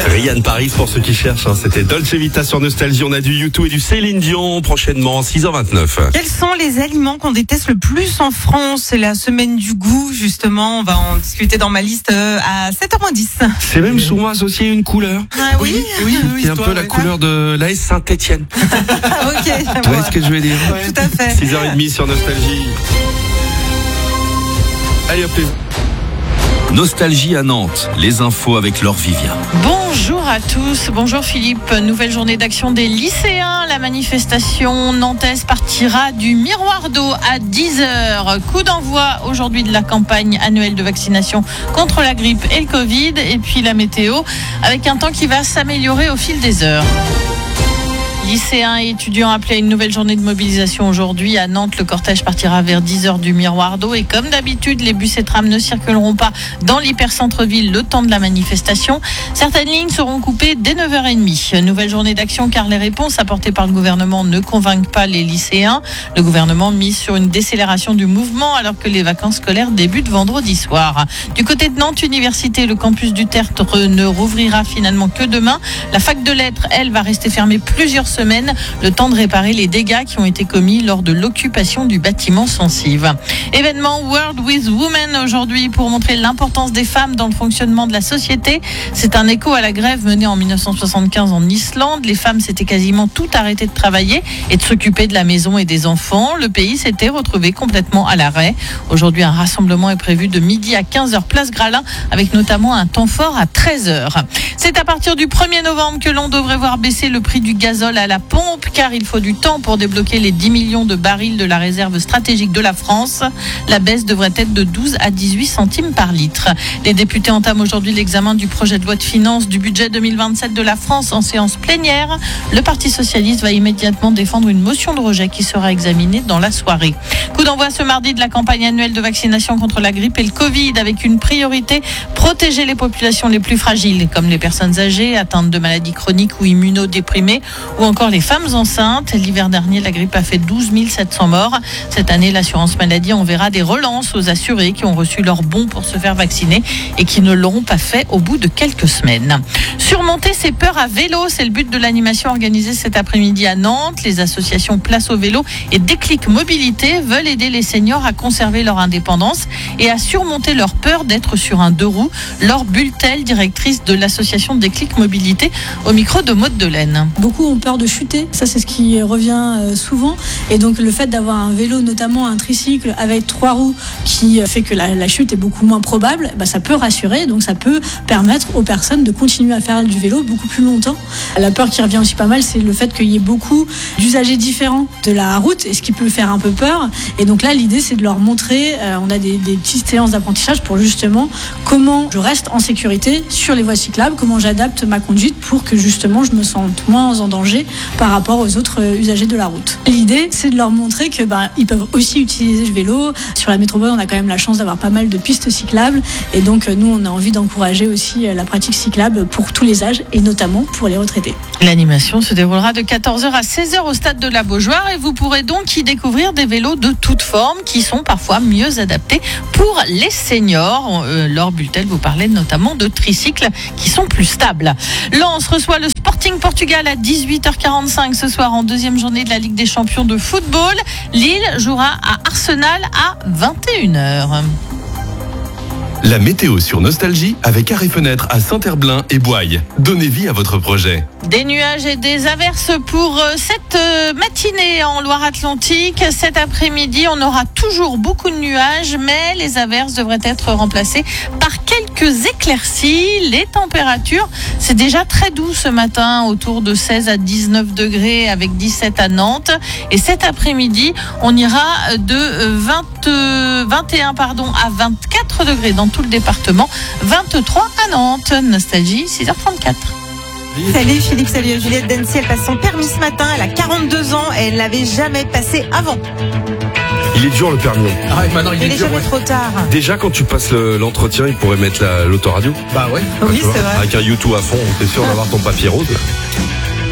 Ryan Paris pour ceux qui cherchent, c'était Dolce Vita sur Nostalgie. On a du U2 et du Céline Dion prochainement, 6h29. Quels sont les aliments qu'on déteste le plus en France? C'est la semaine du goût, justement. On va en discuter dans ma liste à 7h10. C'est même souvent associé à une couleur. Ah oui, c'est un peu la couleur de l'AS Saint-Etienne. Ok. Tu vois ce que je veux dire? Tout à fait. 6h30 sur Nostalgie. Allez hop les... Nostalgie à Nantes, les infos avec Laure Vivien. Bonjour à tous, bonjour Philippe. Nouvelle journée d'action des lycéens. La manifestation nantaise partira du Miroir d'eau à 10h. Coup d'envoi aujourd'hui de la campagne annuelle de vaccination contre la grippe et le Covid. Et puis la météo avec un temps qui va s'améliorer au fil des heures. Lycéens et étudiants appelés à une nouvelle journée de mobilisation aujourd'hui. À Nantes, le cortège partira vers 10h du Miroir d'eau. Et comme d'habitude, les bus et trams ne circuleront pas dans l'hypercentre-ville le temps de la manifestation. Certaines lignes seront coupées dès 9h30. Nouvelle journée d'action car les réponses apportées par le gouvernement ne convainquent pas les lycéens. Le gouvernement mise sur une décélération du mouvement alors que les vacances scolaires débutent vendredi soir. Du côté de Nantes Université, le campus du Tertre ne rouvrira finalement que demain. La fac de lettres, elle, va rester fermée plusieurs semaines, le temps de réparer les dégâts qui ont été commis lors de l'occupation du bâtiment Sensive. Événement World with Women aujourd'hui pour montrer l'importance des femmes dans le fonctionnement de la société. C'est un écho à la grève menée en 1975 en Islande. Les femmes s'étaient quasiment toutes arrêtées de travailler et de s'occuper de la maison et des enfants. Le pays s'était retrouvé complètement à l'arrêt. Aujourd'hui, un rassemblement est prévu de midi à 15h place Gralin avec notamment un temps fort à 13h. C'est à partir du 1er novembre que l'on devrait voir baisser le prix du gazole à la pompe car il faut du temps pour débloquer les 10 millions de barils de la réserve stratégique de la France. La baisse devrait être de 12 à 18 centimes par litre. Les députés entament aujourd'hui l'examen du projet de loi de finances du budget 2027 de la France en séance plénière. Le Parti socialiste va immédiatement défendre une motion de rejet qui sera examinée dans la soirée. Coup d'envoi ce mardi de la campagne annuelle de vaccination contre la grippe et le Covid avec une priorité, protéger les populations les plus fragiles comme les personnes âgées atteintes de maladies chroniques ou immunodéprimées ou encore les femmes enceintes. L'hiver dernier, la grippe a fait 12 700 morts. Cette année, l'assurance maladie enverra des relances aux assurés qui ont reçu leur bon pour se faire vacciner et qui ne l'auront pas fait au bout de quelques semaines. Surmonter ses peurs à vélo, c'est le but de l'animation organisée cet après-midi à Nantes. Les associations Place au vélo et Déclic Mobilité veulent aider les seniors à conserver leur indépendance et à surmonter leur peur d'être sur un deux roues. Laure Bultel, directrice de l'association Déclic Mobilité, au micro de Maud Delaine. Beaucoup ont peur de chuter, ça c'est ce qui revient souvent, et donc le fait d'avoir un vélo, notamment un tricycle avec 3 roues qui fait que la chute est beaucoup moins probable, ça peut rassurer, donc ça peut permettre aux personnes de continuer à faire du vélo beaucoup plus longtemps. La peur qui revient aussi pas mal, c'est le fait qu'il y ait beaucoup d'usagers différents de la route, et ce qui peut faire un peu peur, et donc là l'idée c'est de leur montrer, on a des petites séances d'apprentissage pour justement comment je reste en sécurité sur les voies cyclables, comment j'adapte ma conduite pour que justement je me sente moins en danger par rapport aux autres usagers de la route. L'idée, c'est de leur montrer que ils peuvent aussi utiliser le vélo. Sur la métropole, on a quand même la chance d'avoir pas mal de pistes cyclables, et donc nous, on a envie d'encourager aussi la pratique cyclable pour tous les âges et notamment pour les retraités. L'animation se déroulera de 14h à 16h au stade de la Beaujoire et vous pourrez donc y découvrir des vélos de toutes formes qui sont parfois mieux adaptés pour les seniors. Laure Bultel vous parlait notamment de tricycles qui sont plus stables. Lens reçoit le Sporting Portugal à 18h45 ce soir en deuxième journée de la Ligue des Champions de football. Lille jouera à Arsenal à 21h. La météo sur Nostalgie avec Arrêt Fenêtre à Saint-Herblain et Boye. Donnez vie à votre projet. Des nuages et des averses pour cette matinée en Loire-Atlantique. Cet après-midi, on aura toujours beaucoup de nuages, mais les averses devraient être remplacées par quelques éclaircies. Les températures, c'est déjà très doux ce matin, autour de 16 à 19 degrés avec 17 à Nantes. Et cet après-midi, on ira de 21 à 24 degrés dans tout le département, 23 à Nantes. Nostalgie, 6h34. Salut Philippe, salut Juliette Dency, elle passe son permis ce matin, elle a 42 ans et elle l'avait jamais passé avant. Il est dur le permis. Maintenant il est jamais trop tard. Déjà quand tu passes l'entretien, ils pourraient mettre l'autoradio. Oui, c'est vrai. Avec un U2 à fond, t'es sûr d'avoir ton papier rose.